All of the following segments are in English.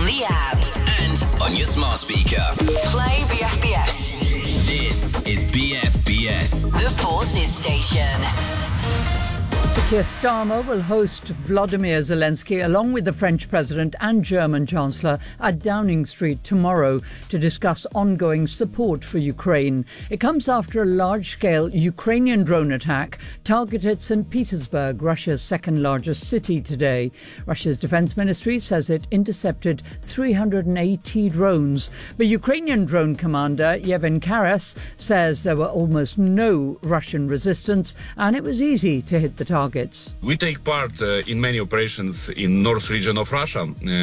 the app and on your smart speaker. Play BFBS. This is BFBS, The Forces Station. Sir Keir Starmer will host Vladimir Zelensky along with the French President and German Chancellor at Downing Street tomorrow to discuss ongoing support for Ukraine. It comes after a large-scale Ukrainian drone attack targeted St. Petersburg, Russia's second-largest city today. Russia's defense ministry says it intercepted 380 drones. But Ukrainian drone commander Yevhen Karas says there were almost no Russian resistance and it was easy to hit the targets. We take part in many operations in north region of Russia,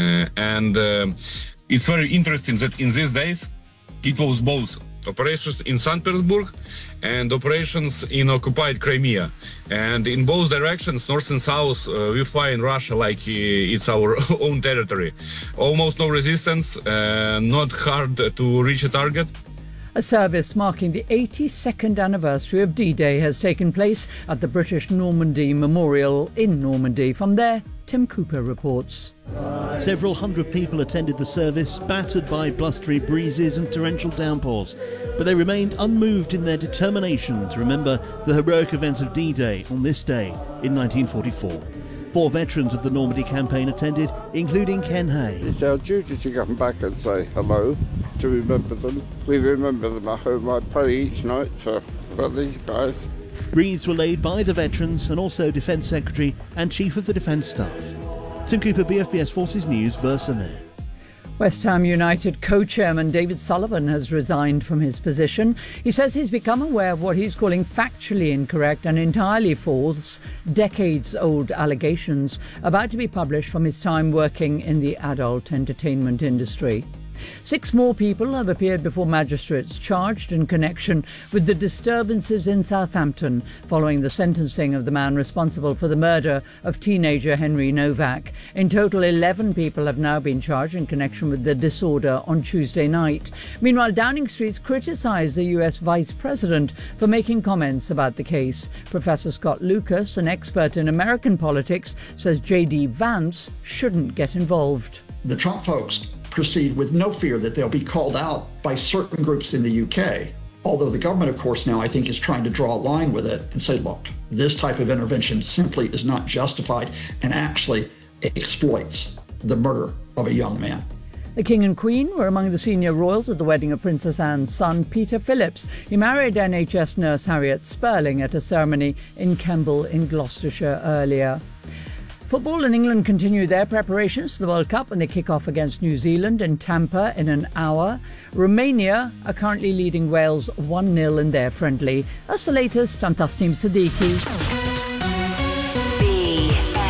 and it's very interesting that in these days it was both operations in St. Petersburg and operations in occupied Crimea. And in both directions, north and south, we fly in Russia like it's our own territory. Almost no resistance, not hard to reach a target. A service marking the 82nd anniversary of D-Day has taken place at the British Normandy Memorial in Normandy. From there, Tim Cooper reports. Several hundred people attended the service, battered by blustery breezes and torrential downpours, but they remained unmoved in their determination to remember the heroic events of D-Day on this day in 1944. 4 veterans of the Normandy campaign attended, including Ken Hay. It's our duty to come back and say hello, to remember them. We remember them at home. I pray each night for these guys. Wreaths were laid by the veterans and also Defence Secretary and Chief of the Defence Staff. Tim Cooper, BFBS Forces News, Versailles. West Ham United co-chairman David Sullivan has resigned from his position. He says he's become aware of what he's calling factually incorrect and entirely false, decades-old allegations about to be published from his time working in the adult entertainment industry. 6 more people have appeared before magistrates charged in connection with the disturbances in Southampton following the sentencing of the man responsible for the murder of teenager Henry Novak. In total, 11 people have now been charged in connection with the disorder on Tuesday night. Meanwhile, Downing Street's criticised the US Vice President for making comments about the case. Professor Scott Lucas, an expert in American politics, says J.D. Vance shouldn't get involved. The Trump folks proceed with no fear that they'll be called out by certain groups in the UK. Although the government, of course, now I think is trying to draw a line with it and say, look, this type of intervention simply is not justified and actually exploits the murder of a young man. The King and Queen were among the senior royals at the wedding of Princess Anne's son, Peter Phillips. He married NHS nurse Harriet Sperling at a ceremony in Kemble in Gloucestershire earlier. Football in England continue their preparations for the World Cup when they kick off against New Zealand in Tampa in an hour. Romania are currently leading Wales 1-0 in their friendly. That's the latest. I'm Tasneem Siddiqui.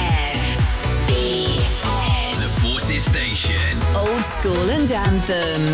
BFBS. the Forces Station. Old School and Anthem.